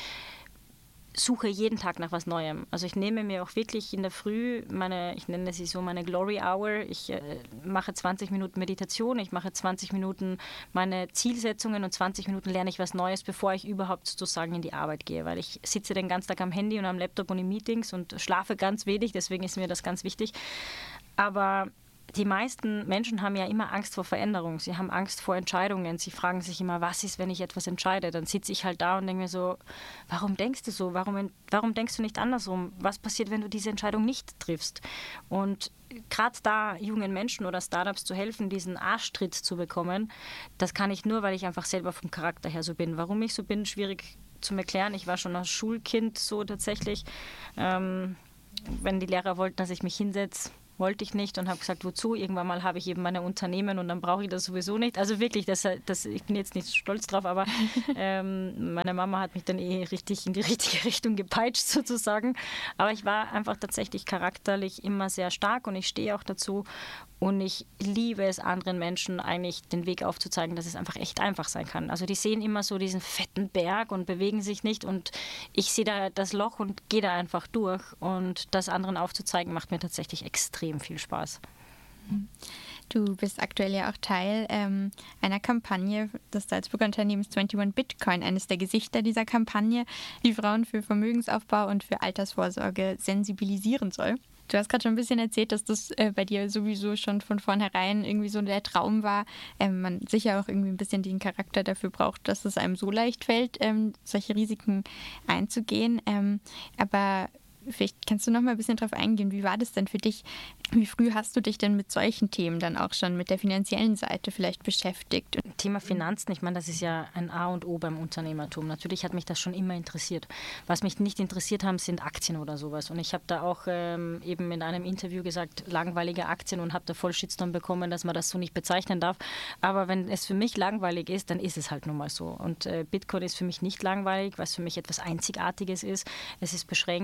suche jeden Tag nach was Neuem. Also ich nehme mir auch wirklich in der Früh meine, ich nenne sie so meine Glory Hour. Ich äh, mache zwanzig Minuten Meditation, ich mache zwanzig Minuten meine Zielsetzungen und zwanzig Minuten lerne ich was Neues, bevor ich überhaupt sozusagen in die Arbeit gehe, weil ich sitze den ganzen Tag am Handy und am Laptop und in Meetings und schlafe ganz wenig, deswegen ist mir das ganz wichtig. Aber die meisten Menschen haben ja immer Angst vor Veränderung. Sie haben Angst vor Entscheidungen. Sie fragen sich immer, was ist, wenn ich etwas entscheide? Dann sitze ich halt da und denke mir so, warum denkst du so? Warum, warum denkst du nicht andersrum? Was passiert, wenn du diese Entscheidung nicht triffst? Und gerade da jungen Menschen oder Startups zu helfen, diesen Arschtritt zu bekommen, das kann ich nur, weil ich einfach selber vom Charakter her so bin. Warum ich so bin, schwierig zu erklären. Ich war schon als Schulkind so tatsächlich. Ähm, wenn die Lehrer wollten, dass ich mich hinsetze, wollte ich nicht und habe gesagt, wozu? Irgendwann mal habe ich eben meine Unternehmen und dann brauche ich das sowieso nicht. Also wirklich, das, das, ich bin jetzt nicht stolz drauf, aber ähm, meine Mama hat mich dann eh richtig in die richtige Richtung gepeitscht sozusagen. Aber ich war einfach tatsächlich charakterlich immer sehr stark und ich stehe auch dazu. Und ich liebe es, anderen Menschen eigentlich den Weg aufzuzeigen, dass es einfach echt einfach sein kann. Also die sehen immer so diesen fetten Berg und bewegen sich nicht. Und ich sehe da das Loch und gehe da einfach durch. Und das anderen aufzuzeigen, macht mir tatsächlich extrem viel Spaß. Du bist aktuell ja auch Teil ähm, einer Kampagne des Salzburger Unternehmens einundzwanzig Bitcoin, eines der Gesichter dieser Kampagne, die Frauen für Vermögensaufbau und für Altersvorsorge sensibilisieren soll. Du hast gerade schon ein bisschen erzählt, dass das äh, bei dir sowieso schon von vornherein irgendwie so der Traum war. Ähm, man sicher auch irgendwie ein bisschen den Charakter dafür braucht, dass es einem so leicht fällt, ähm, solche Risiken einzugehen. Ähm, aber vielleicht kannst du noch mal ein bisschen drauf eingehen. Wie war das denn für dich? Wie früh hast du dich denn mit solchen Themen dann auch schon mit der finanziellen Seite vielleicht beschäftigt? Thema Finanzen, ich meine, das ist ja ein A und O beim Unternehmertum. Natürlich hat mich das schon immer interessiert. Was mich nicht interessiert haben, sind Aktien oder sowas. Und ich habe da auch ähm, eben in einem Interview gesagt, langweilige Aktien und habe da voll Shitstorm bekommen, dass man das so nicht bezeichnen darf. Aber wenn es für mich langweilig ist, dann ist es halt nun mal so. Und äh, Bitcoin ist für mich nicht langweilig, weil es für mich etwas Einzigartiges ist. Es ist beschränkt, es hat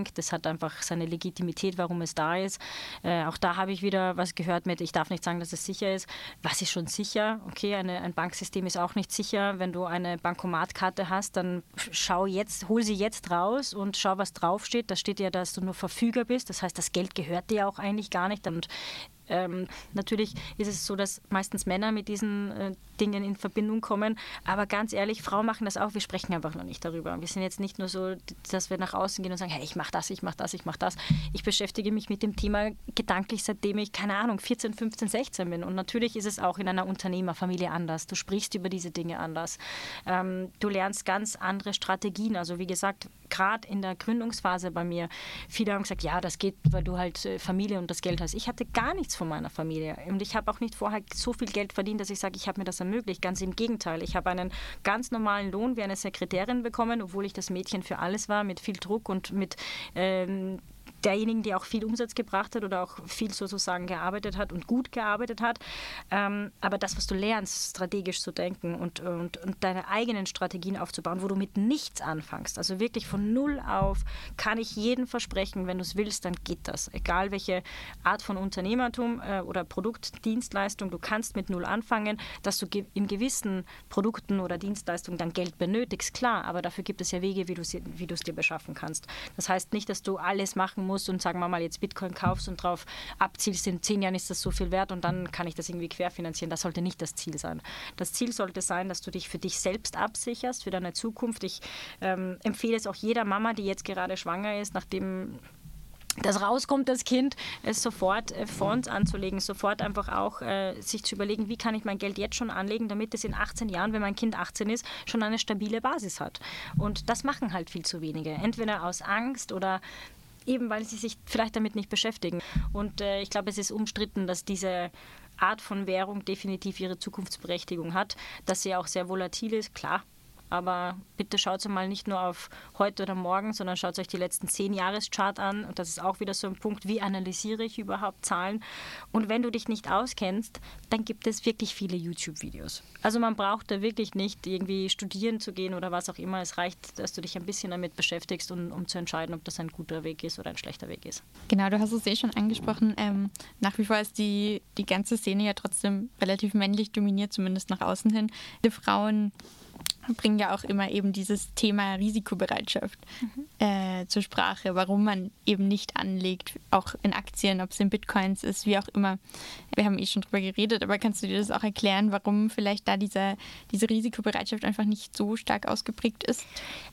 hat einfach seine Legitimität, warum es da ist. Äh, auch da habe ich wieder was gehört mit, ich darf nicht sagen, dass es sicher ist. Was ist schon sicher? Okay, eine, ein Banksystem ist auch nicht sicher. Wenn du eine Bankomatkarte hast, dann schau jetzt, hol sie jetzt raus und schau, was draufsteht. Da steht ja, dass du nur Verfüger bist. Das heißt, das Geld gehört dir auch eigentlich gar nicht. Und Ähm, natürlich ist es so, dass meistens Männer mit diesen äh, Dingen in Verbindung kommen, aber ganz ehrlich, Frauen machen das auch, wir sprechen einfach noch nicht darüber. Wir sind jetzt nicht nur so, dass wir nach außen gehen und sagen, hey, ich mache das, ich mache das, ich mache das. Ich beschäftige mich mit dem Thema gedanklich, seitdem ich, keine Ahnung, vierzehn, fünfzehn, sechzehn bin. Und natürlich ist es auch in einer Unternehmerfamilie anders. Du sprichst über diese Dinge anders. Ähm, du lernst ganz andere Strategien. Also wie gesagt, gerade in der Gründungsphase bei mir, viele haben gesagt, ja, das geht, weil du halt äh, Familie und das Geld hast. Ich hatte gar nichts von meiner Familie. Und ich habe auch nicht vorher so viel Geld verdient, dass ich sage, ich habe mir das ermöglicht. Ganz im Gegenteil. Ich habe einen ganz normalen Lohn wie eine Sekretärin bekommen, obwohl ich das Mädchen für alles war, mit viel Druck und mit ähm, derjenigen, die auch viel Umsatz gebracht hat oder auch viel sozusagen gearbeitet hat und gut gearbeitet hat. Ähm, aber das, was du lernst, strategisch zu denken und, und, und deine eigenen Strategien aufzubauen, wo du mit nichts anfängst, also wirklich von null auf, kann ich jedem versprechen, wenn du es willst, dann geht das. Egal welche Art von Unternehmertum äh, oder Produkt, Dienstleistung, du kannst mit null anfangen, dass du ge- in gewissen Produkten oder Dienstleistungen dann Geld benötigst, klar, aber dafür gibt es ja Wege, wie du wie du es dir beschaffen kannst. Das heißt nicht, dass du alles machen musst und sagen wir mal jetzt Bitcoin kaufst und drauf abzielst, in zehn Jahren ist das so viel wert und dann kann ich das irgendwie querfinanzieren. Das sollte nicht das Ziel sein. Das Ziel sollte sein, dass du dich für dich selbst absicherst, für deine Zukunft. Ich ähm, empfehle es auch jeder Mama, die jetzt gerade schwanger ist, nachdem das rauskommt, das Kind, es sofort äh, Fonds anzulegen, sofort einfach auch äh, sich zu überlegen, wie kann ich mein Geld jetzt schon anlegen, damit es in achtzehn Jahren, wenn mein Kind achtzehn ist, schon eine stabile Basis hat. Und das machen halt viel zu wenige. Entweder aus Angst oder eben, weil sie sich vielleicht damit nicht beschäftigen. Und äh, ich glaube, es ist umstritten, dass diese Art von Währung definitiv ihre Zukunftsberechtigung hat, dass sie auch sehr volatil ist, klar. Aber bitte schaut mal nicht nur auf heute oder morgen, sondern schaut euch die letzten zehn Jahreschart an. Und das ist auch wieder so ein Punkt, wie analysiere ich überhaupt Zahlen? Und wenn du dich nicht auskennst, dann gibt es wirklich viele YouTube-Videos. Also man braucht da wirklich nicht irgendwie studieren zu gehen oder was auch immer. Es reicht, dass du dich ein bisschen damit beschäftigst, um, um zu entscheiden, ob das ein guter Weg ist oder ein schlechter Weg ist. Genau, du hast es eh schon angesprochen. Ähm, nach wie vor ist die, die ganze Szene ja trotzdem relativ männlich dominiert, zumindest nach außen hin. Die Frauen bringen ja auch immer eben dieses Thema Risikobereitschaft mhm. äh, zur Sprache, warum man eben nicht anlegt, auch in Aktien, ob es in Bitcoins ist, wie auch immer. Wir haben eh schon drüber geredet, aber kannst du dir das auch erklären, warum vielleicht da diese, diese Risikobereitschaft einfach nicht so stark ausgeprägt ist?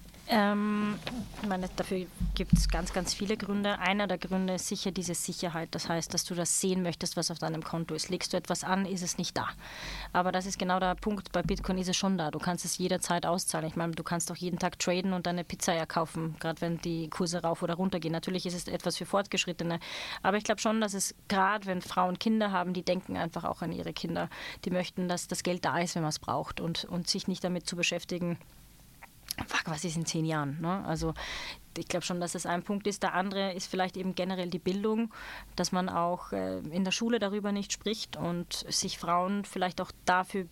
Ähm, ich meine, dafür gibt es ganz, ganz viele Gründe. Einer der Gründe ist sicher diese Sicherheit. Das heißt, dass du das sehen möchtest, was auf deinem Konto ist. Legst du etwas an, ist es nicht da. Aber das ist genau der Punkt. Bei Bitcoin ist es schon da. Du kannst es jederzeit auszahlen. Ich meine, du kannst auch jeden Tag traden und deine Pizza ja kaufen, gerade wenn die Kurse rauf oder runter gehen. Natürlich ist es etwas für Fortgeschrittene. Aber ich glaube schon, dass es gerade, wenn Frauen Kinder haben, die denken einfach auch an ihre Kinder. Die möchten, dass das Geld da ist, wenn man es braucht und, und sich nicht damit zu beschäftigen, fuck, was ist in zehn Jahren? Ne? Also ich glaube schon, dass das ein Punkt ist. Der andere ist vielleicht eben generell die Bildung, dass man auch äh, in der Schule darüber nicht spricht und sich Frauen vielleicht auch dafür,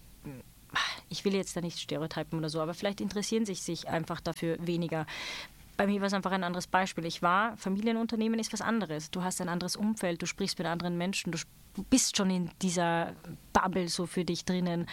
ich will jetzt da nicht stereotypen oder so, aber vielleicht interessieren sich sich einfach dafür weniger. Bei mir war es einfach ein anderes Beispiel. Ich war, Familienunternehmen ist was anderes. Du hast ein anderes Umfeld, du sprichst mit anderen Menschen, du bist schon in dieser Bubble so für dich drinnen.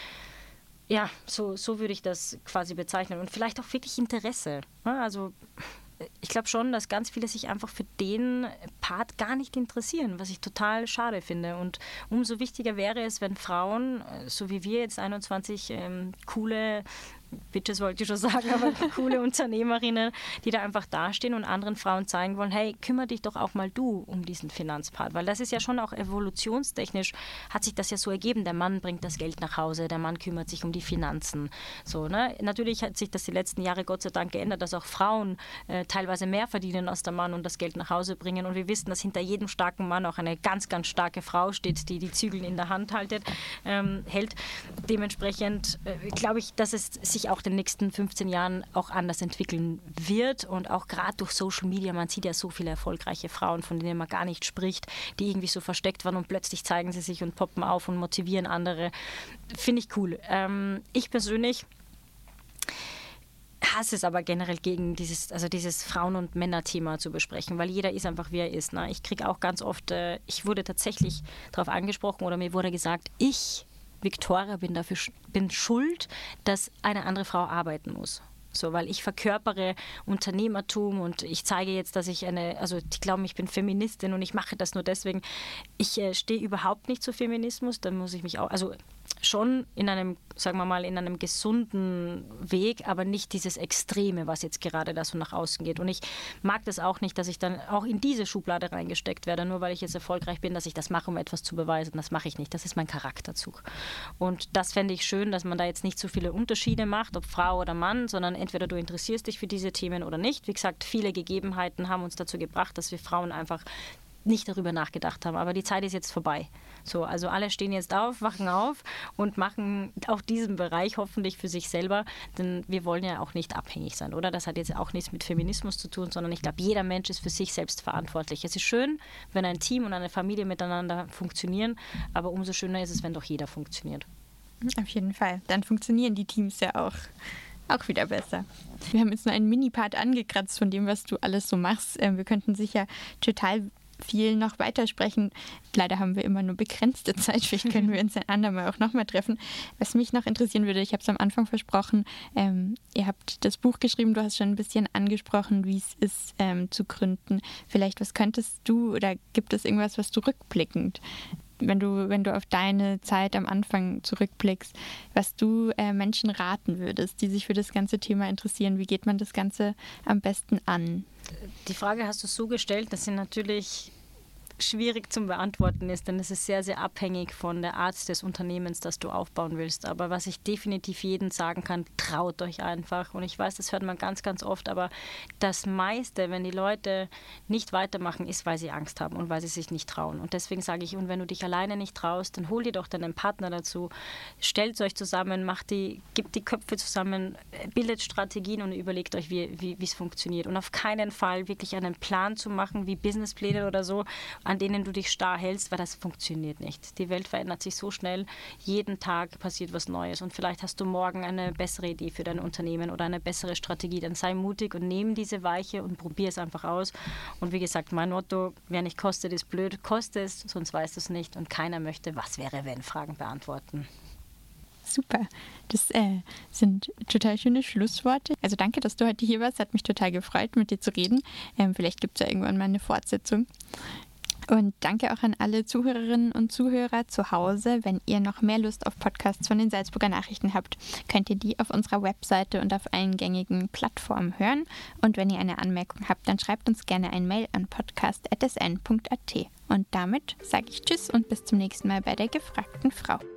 Ja, so, so würde ich das quasi bezeichnen. Und vielleicht auch wirklich Interesse. Also ich glaube schon, dass ganz viele sich einfach für den Part gar nicht interessieren, was ich total schade finde. Und umso wichtiger wäre es, wenn Frauen, so wie wir jetzt einundzwanzig ähm, coole Bitches wollte ich schon sagen, aber coole Unternehmerinnen, die da einfach dastehen und anderen Frauen zeigen wollen, hey, kümmere dich doch auch mal du um diesen Finanzpart, weil das ist ja schon auch evolutionstechnisch, hat sich das ja so ergeben, der Mann bringt das Geld nach Hause, der Mann kümmert sich um die Finanzen. So, ne? Natürlich hat sich das die letzten Jahre Gott sei Dank geändert, dass auch Frauen äh, teilweise mehr verdienen als der Mann und das Geld nach Hause bringen und wir wissen, dass hinter jedem starken Mann auch eine ganz, ganz starke Frau steht, die die Zügel in der Hand haltet, ähm, hält. Dementsprechend äh, glaube ich, dass es sich auch in den nächsten fünfzehn Jahren auch anders entwickeln wird und auch gerade durch Social Media, man sieht ja so viele erfolgreiche Frauen, von denen man gar nicht spricht, die irgendwie so versteckt waren und plötzlich zeigen sie sich und poppen auf und motivieren andere. Finde ich cool. Ähm, ich persönlich hasse es aber generell gegen dieses, also dieses Frauen- und Männer-Thema zu besprechen, weil jeder ist einfach, wie er ist. Ne? Ich kriege auch ganz oft, äh, ich wurde tatsächlich darauf angesprochen oder mir wurde gesagt, ich, Viktoria, bin dafür bin schuld, dass eine andere Frau arbeiten muss. So, weil ich verkörpere Unternehmertum und ich zeige jetzt, dass ich eine, also die glauben, ich bin Feministin und ich mache das nur deswegen. Ich äh, stehe überhaupt nicht zu Feminismus, da muss ich mich auch, also schon in einem, sagen wir mal, in einem gesunden Weg, aber nicht dieses Extreme, was jetzt gerade da so nach außen geht. Und ich mag das auch nicht, dass ich dann auch in diese Schublade reingesteckt werde, nur weil ich jetzt erfolgreich bin, dass ich das mache, um etwas zu beweisen. Das mache ich nicht. Das ist mein Charakterzug. Und das fände ich schön, dass man da jetzt nicht so viele Unterschiede macht, ob Frau oder Mann, sondern entweder du interessierst dich für diese Themen oder nicht. Wie gesagt, viele Gegebenheiten haben uns dazu gebracht, dass wir Frauen einfach nicht darüber nachgedacht haben. Aber die Zeit ist jetzt vorbei. So, also alle stehen jetzt auf, wachen auf und machen auch diesen Bereich hoffentlich für sich selber, denn wir wollen ja auch nicht abhängig sein, oder? Das hat jetzt auch nichts mit Feminismus zu tun, sondern ich glaube, jeder Mensch ist für sich selbst verantwortlich. Es ist schön, wenn ein Team und eine Familie miteinander funktionieren, aber umso schöner ist es, wenn doch jeder funktioniert. Auf jeden Fall. Dann funktionieren die Teams ja auch. Auch wieder besser. Wir haben jetzt nur einen Mini-Part angekratzt von dem, was du alles so machst. Wir könnten sicher total viel noch weitersprechen. Leider haben wir immer nur begrenzte Zeit. Vielleicht können wir uns ein andermal auch nochmal treffen. Was mich noch interessieren würde, ich habe es am Anfang versprochen, ähm, ihr habt das Buch geschrieben, du hast schon ein bisschen angesprochen, wie es ist, ähm, zu gründen. Vielleicht, was könntest du oder gibt es irgendwas, was du rückblickend, wenn du, wenn du auf deine Zeit am Anfang zurückblickst, was du äh, Menschen raten würdest, die sich für das ganze Thema interessieren? Wie geht man das Ganze am besten an? Die Frage hast du so gestellt, dass sie natürlich schwierig zum Beantworten ist, denn es ist sehr, sehr abhängig von der Art des Unternehmens, das du aufbauen willst. Aber was ich definitiv jedem sagen kann, traut euch einfach. Und ich weiß, das hört man ganz, ganz oft, aber das meiste, wenn die Leute nicht weitermachen, ist, weil sie Angst haben und weil sie sich nicht trauen. Und deswegen sage ich, und wenn du dich alleine nicht traust, dann hol dir doch deinen Partner dazu, stellt euch zusammen, macht die, gebt die Köpfe zusammen, bildet Strategien und überlegt euch, wie, wie, wie es funktioniert. Und auf keinen Fall wirklich einen Plan zu machen, wie Businesspläne oder so, an denen du dich starr hältst, weil das funktioniert nicht. Die Welt verändert sich so schnell, jeden Tag passiert was Neues und vielleicht hast du morgen eine bessere Idee für dein Unternehmen oder eine bessere Strategie. Dann sei mutig und nimm diese Weiche und probier es einfach aus. Und wie gesagt, mein Motto, wer nicht kostet, ist blöd. Koste es, sonst weißt du es nicht und keiner möchte was wäre, wenn Fragen beantworten. Super, das äh, sind total schöne Schlussworte. Also danke, dass du heute hier warst. Hat mich total gefreut, mit dir zu reden. Ähm, vielleicht gibt es ja irgendwann mal eine Fortsetzung. Und danke auch an alle Zuhörerinnen und Zuhörer zu Hause. Wenn ihr noch mehr Lust auf Podcasts von den Salzburger Nachrichten habt, könnt ihr die auf unserer Webseite und auf allen gängigen Plattformen hören. Und wenn ihr eine Anmerkung habt, dann schreibt uns gerne ein Mail an podcast punkt s n punkt a t. Und damit sage ich Tschüss und bis zum nächsten Mal bei der gefragten Frau.